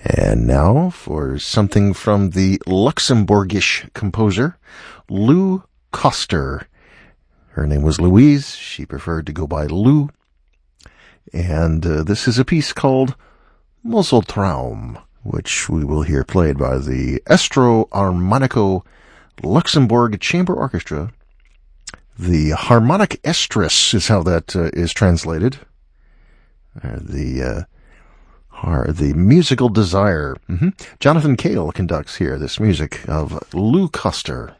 And now for something from the Luxembourgish composer, Lou Koster. Her name was Louise. She preferred to go by Lou. And this is a piece called Mosseltraum, which we will hear played by the Estro Armonico Luxembourg Chamber Orchestra. The harmonic estrus is how that is translated. The musical desire. Jonathan Cale conducts here this music of Lou Koster.